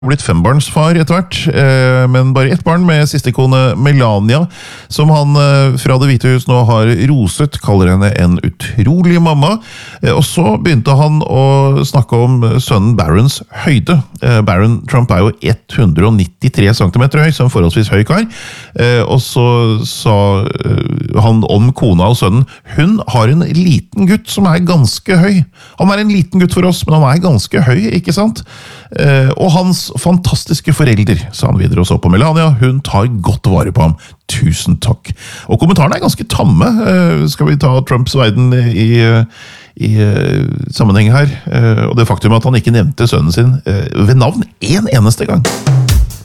blitt fembarnsfar etter hvert, men bare ett barn med siste kone Melania, som han fra Det hvite hus nå har roset, kaller henne en utrolig mamma. Og så begynte han å snakke om sønnen Barrons høyde. Barron Trump er jo 193 cm høy, som forholdsvis høy kar. Og så sa han om kona og sønnen, hun har en liten gutt som er ganske høy. Han er en liten gutt for oss, men han er ganske høy, ikke sant? Og hans fantastiske forelder, sa han videre og så på Melania, hun tar godt vare på ham. Tusen takk. Og kommentarene er ganske tamme. Skal vi ta Trumps verden i sammenheng her? Og det faktum at han ikke nevnte sønnen sin ved navn en eneste gang.